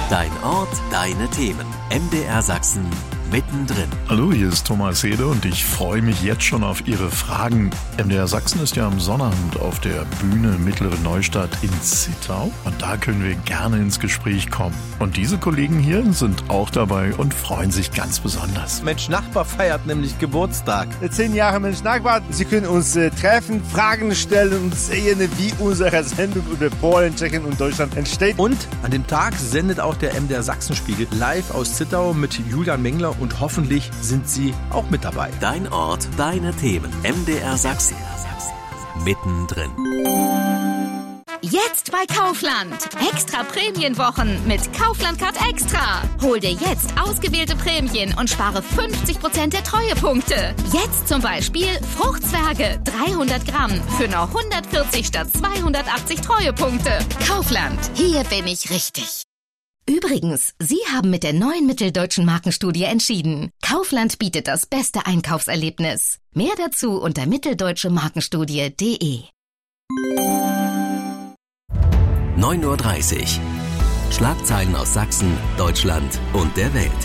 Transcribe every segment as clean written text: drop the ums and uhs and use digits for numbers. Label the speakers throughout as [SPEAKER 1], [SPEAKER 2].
[SPEAKER 1] Dein Ort, deine Themen. MDR Sachsen mittendrin.
[SPEAKER 2] Hallo, hier ist Thomas Hede und ich freue mich jetzt schon auf Ihre Fragen. MDR Sachsen ist ja am Sonnabend auf der Bühne Mittlere Neustadt in Zittau und da können wir gerne ins Gespräch kommen. Und diese Kollegen hier sind auch dabei und freuen sich ganz besonders.
[SPEAKER 3] Mensch Nachbar feiert nämlich Geburtstag.
[SPEAKER 4] 10 Jahre Mensch Nachbar. Sie können uns treffen, Fragen stellen und sehen, wie unsere Sendung über Polen, Tschechien und Deutschland entsteht.
[SPEAKER 3] Und an dem Tag sendet auch der MDR Sachsenspiegel live aus Zittau mit Julian Mengler und hoffentlich sind Sie auch mit dabei.
[SPEAKER 1] Dein Ort, deine Themen. MDR Sachsen. Mittendrin.
[SPEAKER 5] Jetzt bei Kaufland. Extra Prämienwochen mit Kaufland Card Extra. Hol dir jetzt ausgewählte Prämien und spare 50% der Treuepunkte. Jetzt zum Beispiel Fruchtzwerge 300 Gramm für nur 140 statt 280 Treuepunkte. Kaufland. Hier bin ich richtig. Übrigens, Sie haben mit der neuen Mitteldeutschen Markenstudie entschieden. Kaufland bietet das beste Einkaufserlebnis. Mehr dazu unter mitteldeutschemarkenstudie.de.
[SPEAKER 1] 9:30 Uhr. Schlagzeilen aus Sachsen, Deutschland und der Welt.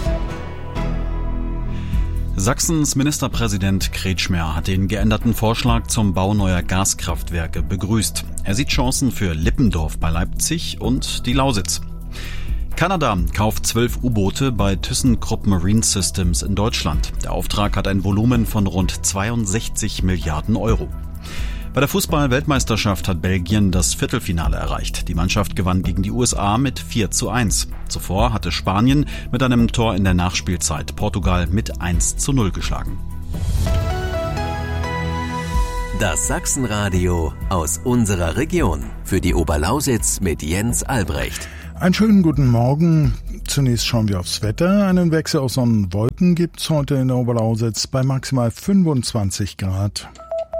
[SPEAKER 6] Sachsens Ministerpräsident Kretschmer hat den geänderten Vorschlag zum Bau neuer Gaskraftwerke begrüßt. Er sieht Chancen für Lippendorf bei Leipzig und die Lausitz. Kanada kauft 12 U-Boote bei ThyssenKrupp Marine Systems in Deutschland. Der Auftrag hat ein Volumen von rund 62 Milliarden Euro. Bei der Fußball-Weltmeisterschaft hat Belgien das Viertelfinale erreicht. Die Mannschaft gewann gegen die USA mit 4:1. Zuvor hatte Spanien mit einem Tor in der Nachspielzeit Portugal mit 1:0 geschlagen.
[SPEAKER 1] Das Sachsenradio aus unserer Region. Für die Oberlausitz mit Jens Albrecht.
[SPEAKER 7] Einen schönen guten Morgen. Zunächst schauen wir aufs Wetter. Einen Wechsel aus Sonne und Wolken gibt es heute in der Oberlausitz bei maximal 25 Grad.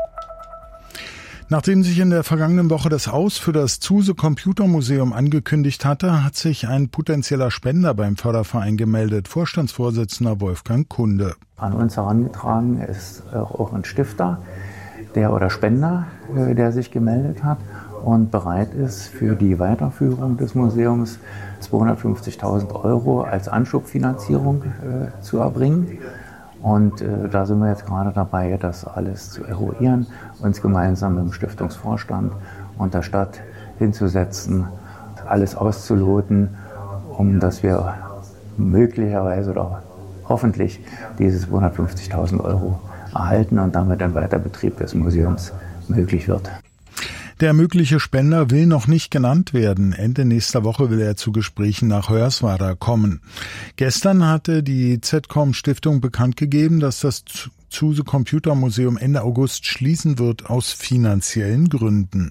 [SPEAKER 7] Nachdem sich in der vergangenen Woche das Aus für das Zuse Computermuseum angekündigt hatte, hat sich ein potenzieller Spender beim Förderverein gemeldet. Vorstandsvorsitzender Wolfgang Kunde.
[SPEAKER 8] An uns herangetragen ist auch ein Stifter, der sich gemeldet hat und bereit ist, für die Weiterführung des Museums 250.000 Euro als Anschubfinanzierung zu erbringen. Und da sind wir jetzt gerade dabei, das alles zu eruieren, uns gemeinsam mit dem Stiftungsvorstand und der Stadt hinzusetzen, alles auszuloten, dass wir möglicherweise oder hoffentlich diese 250.000 Euro erhalten und damit ein Weiterbetrieb des Museums möglich wird.
[SPEAKER 7] Der mögliche Spender will noch nicht genannt werden. Ende nächster Woche will er zu Gesprächen nach Hoyerswerda kommen. Gestern hatte die ZCOM-Stiftung bekannt gegeben, dass das Zuse Computermuseum Ende August schließen wird aus finanziellen Gründen.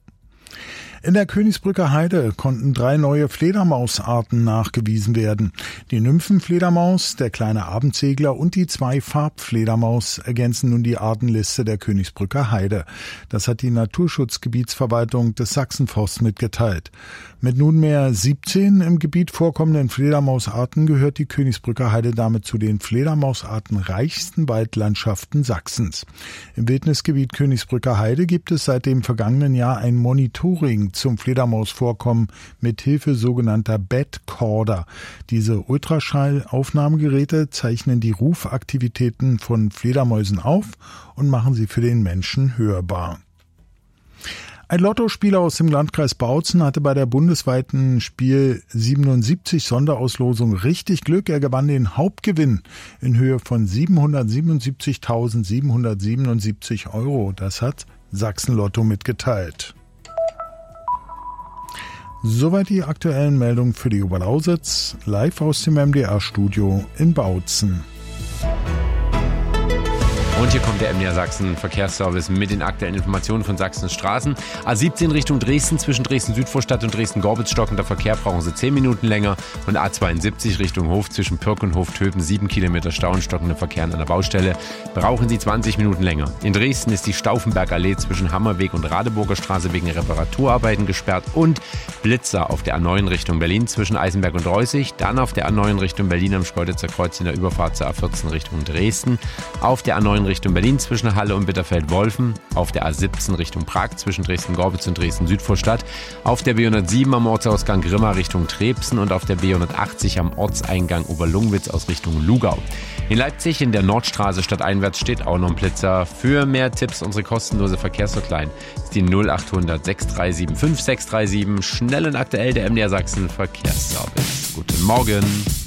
[SPEAKER 7] In der Königsbrücker Heide konnten 3 neue Fledermausarten nachgewiesen werden. Die Nymphenfledermaus, der kleine Abendsegler und die 2 Farbfledermaus ergänzen nun die Artenliste der Königsbrücker Heide. Das hat die Naturschutzgebietsverwaltung des Sachsenforsts mitgeteilt. Mit nunmehr 17 im Gebiet vorkommenden Fledermausarten gehört die Königsbrücker Heide damit zu den fledermausartenreichsten Waldlandschaften Sachsens. Im Wildnisgebiet Königsbrücker Heide gibt es seit dem vergangenen Jahr ein Monitoring zum Fledermausvorkommen mit Hilfe sogenannter Bedcorder. Diese Ultraschallaufnahmegeräte zeichnen die Rufaktivitäten von Fledermäusen auf und machen sie für den Menschen hörbar. Ein Lottospieler aus dem Landkreis Bautzen hatte bei der bundesweiten Spiel 77 Sonderauslosung richtig Glück. Er gewann den Hauptgewinn in Höhe von 777.777 Euro. Das hat Sachsen-Lotto mitgeteilt. Soweit die aktuellen Meldungen für die Oberlausitz, live aus dem MDR-Studio in Bautzen.
[SPEAKER 9] Und hier kommt der MDR Sachsen Verkehrsservice mit den aktuellen Informationen von Sachsens Straßen. A17 Richtung Dresden, zwischen Dresden-Südvorstadt und Dresden-Gorbitz stockender Verkehr, brauchen Sie 10 Minuten länger. Und A72 Richtung Hof, zwischen Pirk und Hoftöpen, 7 Kilometer Stau und stockender Verkehr an einer Baustelle, brauchen Sie 20 Minuten länger. In Dresden ist die Stauffenbergallee zwischen Hammerweg und Radeburger Straße wegen Reparaturarbeiten gesperrt und Blitzer auf der A9 Richtung Berlin zwischen Eisenberg und Reußig, dann auf der A9 Richtung Berlin am Schkeuditzer Kreuz in der Überfahrt zur A14 Richtung Dresden, auf der A9 Richtung Berlin zwischen Halle und Bitterfeld-Wolfen. Auf der A17 Richtung Prag zwischen Dresden-Gorbitz und Dresden-Südvorstadt. Auf der B107 am Ortsausgang Grimma Richtung Trebsen und auf der B180 am Ortseingang Oberlungwitz aus Richtung Lugau. In Leipzig in der Nordstraße stadteinwärts steht auch noch ein Blitzer. Für mehr Tipps unsere kostenlose Verkehrshotline ist die 0800 637 5637. Schnell und aktuell der MDR Sachsen Verkehrsservice. Guten Morgen.